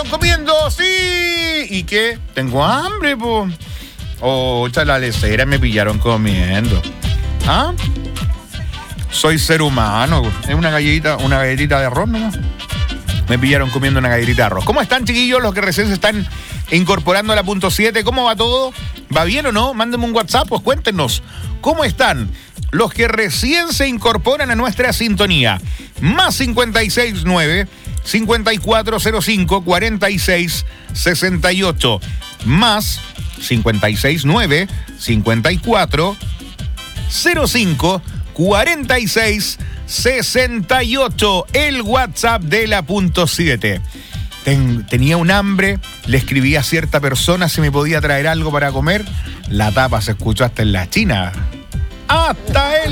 comiendo, sí. ¿Y qué? Tengo hambre, po. Oh, la lecera, me pillaron comiendo. ¿Ah? Soy ser humano. Es una galletita de arroz, ¿no? Me pillaron comiendo una galletita de arroz. ¿Cómo están, chiquillos, los que recién se están incorporando a la punto 7? ¿Cómo va todo? ¿Va bien o no? Mándenme un WhatsApp, pues cuéntenos. ¿Cómo están los que recién se incorporan a nuestra sintonía? Más 569 5405 4668. Más 569 5405 4668. El WhatsApp de la punto 7. Tenía un hambre, le escribí a cierta persona si me podía traer algo para comer. La tapa se escuchó hasta en la China. Hasta el